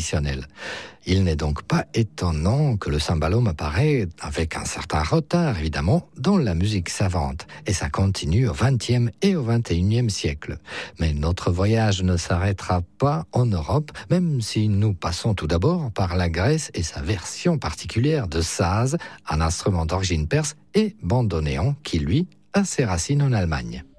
traditionnelle. Il n'est donc pas étonnant que le cymbalum apparaît, avec un certain retard évidemment, dans la musique savante. Et ça continue au XXe et au XXIe siècle. Mais notre voyage ne s'arrêtera pas en Europe, même si nous passons tout d'abord par la Grèce et sa version particulière de saz, un instrument d'origine perse, et bandoneon qui, lui, a ses racines en Allemagne.